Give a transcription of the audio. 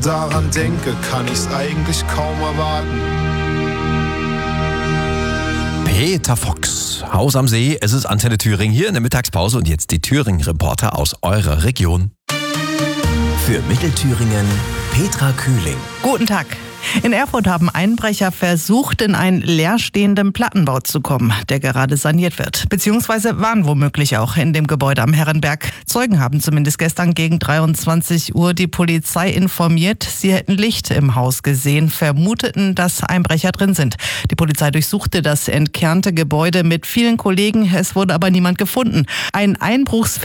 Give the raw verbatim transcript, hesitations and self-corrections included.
Daran denke, kann ich's eigentlich kaum erwarten. Peter Fox, Haus am See, es ist Antenne Thüringen hier in der Mittagspause und jetzt die Thüringen-Reporter aus eurer Region. Für Mittelthüringen Petra Kühling. Guten Tag. In Erfurt haben Einbrecher versucht, in einen leerstehenden Plattenbau zu kommen, der gerade saniert wird. Beziehungsweise waren womöglich auch in dem Gebäude am Herrenberg. Zeugen haben zumindest gestern gegen dreiundzwanzig Uhr die Polizei informiert. Sie hätten Licht im Haus gesehen, vermuteten, dass Einbrecher drin sind. Die Polizei durchsuchte das entkernte Gebäude mit vielen Kollegen. Es wurde aber niemand gefunden. Ein Einbruchs